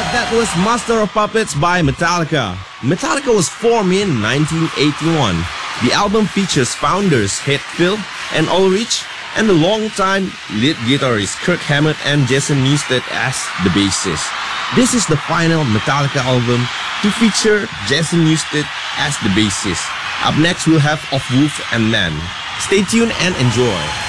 That was Master of Puppets by Metallica. Metallica was formed in 1981. The album features founders Hetfield and Ulrich and the longtime lead guitarist Kirk Hammett and Jason Newsted as the bassist. This is the final Metallica album to feature Jason Newsted as the bassist. Up next we'll have Of Wolf and Man. Stay tuned and enjoy.